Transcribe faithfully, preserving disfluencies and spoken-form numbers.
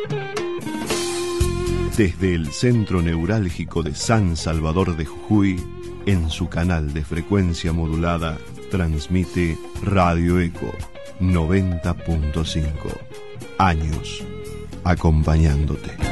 Desde el centro neurálgico de San Salvador de Jujuy, en su canal de frecuencia modulada, transmite Radio Eco noventa punto cinco. Años acompañándote.